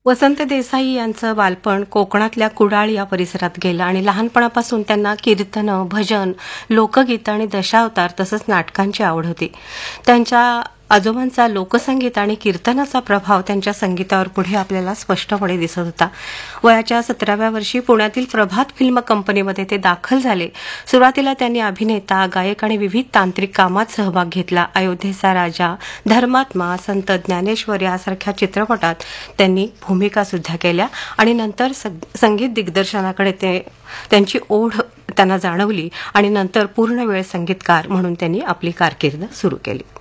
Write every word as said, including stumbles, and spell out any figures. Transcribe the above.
वसंत देसाई यांचं बालपण कोकणातल्या कुडाळ या परिसरात गेलं आणि लहानपणापासून त्यांना कीर्तनं, भजन, लोकगीतं आणि दशावतार तसंच नाटकांची आवड होती. त्यांच्या आजोबांचा लोकसंगीत आणि कीर्तनाचा प्रभाव त्यांच्या संगीतावर पुढे आपल्याला स्पष्टपणे दिसत होता. वयाच्या सतराव्या वर्षी पुण्यातील प्रभात फिल्म कंपनीमध्ये ते दाखल झाले. सुरुवातीला त्यांनी अभिनेता, गायक आणि विविध तांत्रिक कामात सहभाग घेतला. अयोध्येचा राजा, धर्मात्मा, संत ज्ञानेश्वर यासारख्या चित्रपटात त्यांनी भूमिका सुद्धा केल्या आणि नंतर संगीत दिग्दर्शनाकडे ते त्यांची ओढ त्यांना जाणवली आणि नंतर पूर्ण वेळ संगीतकार म्हणून त्यांनी आपली कारकीर्द सुरू केली.